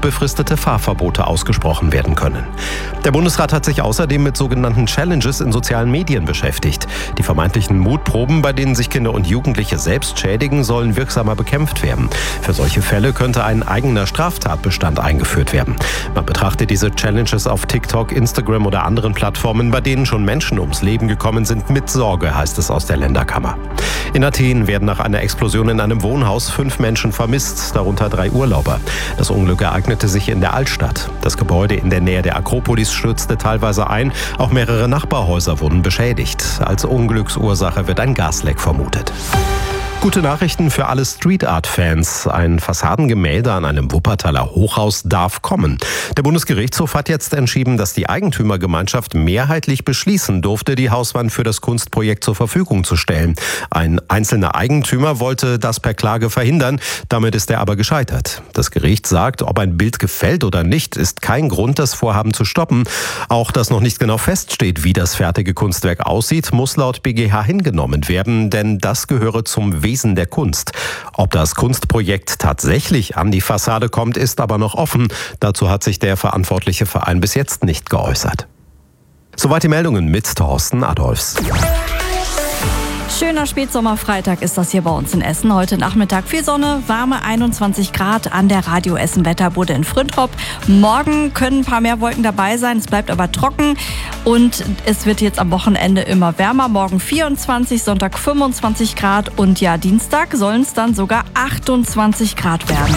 befristete Fahrverbote ausgesprochen werden können. Der Bundesrat hat sich außerdem mit sogenannten Challenges in sozialen Medien beschäftigt. Die vermeintlichen Mutproben, bei denen sich Kinder und Jugendliche selbst schädigen, sollen wirksamer bekämpft werden. Für solche Fälle könnte ein eigener Straftatbestand eingeführt werden. Man betrachtet diese Challenges auf TikTok, Instagram oder anderen Plattformen, bei denen schon Menschen ums Leben gekommen sind, mit Sorge, heißt es aus der Länderkammer. In Athen werden nach einer Explosion in einem Wohnhaus 5 Menschen vermisst, darunter 3 Urlauber. Das Unglück ereignete sich in der Altstadt. Das Gebäude in der Nähe der Akropolis stürzte teilweise ein. Auch mehrere Nachbarhäuser wurden beschädigt. Als Unglücksursache wird ein Gasleck vermutet. Gute Nachrichten für alle Street-Art-Fans. Ein Fassadengemälde an einem Wuppertaler Hochhaus darf kommen. Der Bundesgerichtshof hat jetzt entschieden, dass die Eigentümergemeinschaft mehrheitlich beschließen durfte, die Hauswand für das Kunstprojekt zur Verfügung zu stellen. Ein einzelner Eigentümer wollte das per Klage verhindern. Damit ist er aber gescheitert. Das Gericht sagt, ob ein Bild gefällt oder nicht, ist kein Grund, das Vorhaben zu stoppen. Auch dass noch nicht genau feststeht, wie das fertige Kunstwerk aussieht, muss laut BGH hingenommen werden, denn das gehöre zum Wesen der Kunst. Ob das Kunstprojekt tatsächlich an die Fassade kommt, ist aber noch offen. Dazu hat sich der verantwortliche Verein bis jetzt nicht geäußert. Soweit die Meldungen mit Thorsten Adolfs. Schöner Spätsommerfreitag ist das hier bei uns in Essen. Heute Nachmittag viel Sonne, warme 21 Grad an der Radio Essen Wetterbude in Früntrop. Morgen können ein paar mehr Wolken dabei sein, es bleibt aber trocken und es wird jetzt am Wochenende immer wärmer. Morgen 24, Sonntag 25 Grad und ja, Dienstag sollen es dann sogar 28 Grad werden.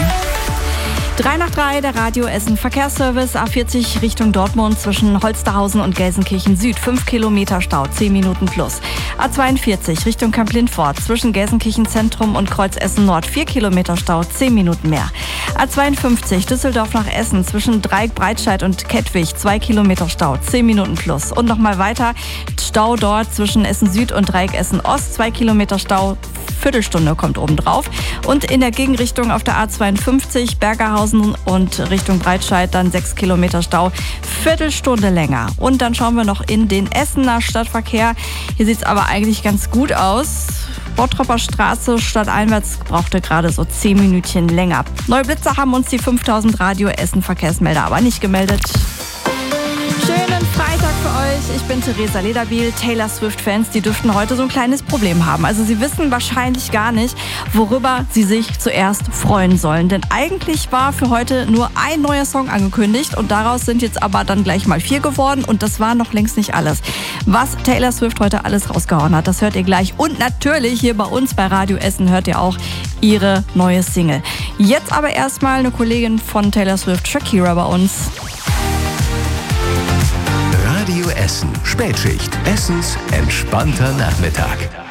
3 nach 3, der Radio Essen Verkehrsservice, A40 Richtung Dortmund zwischen Holsterhausen und Gelsenkirchen Süd, 5 Kilometer Stau, 10 Minuten plus. A42 Richtung Kamp-Lindfort zwischen Gelsenkirchen Zentrum und Kreuz Essen Nord, 4 Kilometer Stau, 10 Minuten mehr. A52 Düsseldorf nach Essen zwischen Dreieck Breitscheid und Kettwig, 2 Kilometer Stau, 10 Minuten plus. Und nochmal weiter, Stau dort zwischen Essen Süd und Dreieck Essen Ost, 2 Kilometer Stau, Viertelstunde kommt oben drauf. Und in der Gegenrichtung auf der A52 Bergerhausen und Richtung Breitscheid dann 6 Kilometer Stau, Viertelstunde länger. Und dann schauen wir noch in den Essener Stadtverkehr. Hier sieht es aber eigentlich ganz gut aus. Bottropper Straße stadteinwärts brauchte gerade so 10 Minütchen länger. Neue Blitzer haben uns die 5000 Radio Essen Verkehrsmelder aber nicht gemeldet. Schönen Freitag für euch. Ich bin Theresa Lederbiel. Taylor Swift-Fans, die dürften heute so ein kleines Problem haben. Also sie wissen wahrscheinlich gar nicht, worüber sie sich zuerst freuen sollen. Denn eigentlich war für heute nur ein neuer Song angekündigt und daraus sind jetzt aber dann gleich mal 4 geworden und das war noch längst nicht alles. Was Taylor Swift heute alles rausgehauen hat, das hört ihr gleich. Und natürlich hier bei uns bei Radio Essen hört ihr auch ihre neue Single. Jetzt aber erstmal eine Kollegin von Taylor Swift, Shakira, bei uns. Radio Essen. Spätschicht. Essens entspannter Nachmittag.